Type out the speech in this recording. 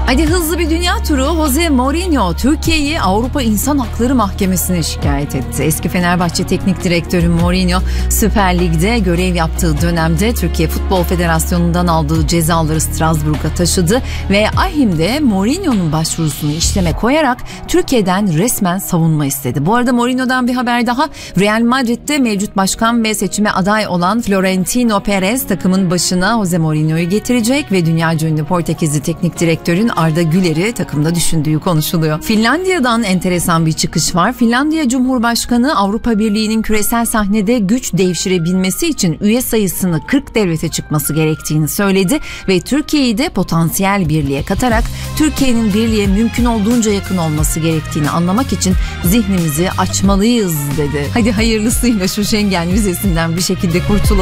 Hadi hızlı bir dünya turu. Jose Mourinho Türkiye'yi Avrupa İnsan Hakları Mahkemesi'ne şikayet etti. Eski Fenerbahçe Teknik Direktörü Mourinho Süper Lig'de görev yaptığı dönemde Türkiye Futbol Federasyonu'ndan aldığı cezaları Strasbourg'a taşıdı ve AİHM'de Mourinho'nun başvurusunu işleme koyarak Türkiye'den resmen savunma istedi. Bu arada Mourinho'dan bir haber daha. Real Madrid'de mevcut başkan ve seçime aday olan Florentino Perez takımın başına Jose Mourinho'yu getirecek ve dünyaca ünlü Portekizli teknik direktörün Arda Güler'i takımda düşündüğü konuşuluyor. Finlandiya'dan enteresan bir çıkış var. Finlandiya Cumhurbaşkanı Avrupa Birliği'nin küresel sahnede güç devşirebilmesi için üye sayısını 40 devlete çıkması gerektiğini söyledi ve Türkiye'yi de potansiyel birliğe katarak Türkiye'nin birliğe mümkün olduğunca yakın olması gerektiğini anlamak için zihnimizi açmalıyız dedi. Hadi hayırlısıyla şu Schengen vizesinden bir şekilde kurtulalım.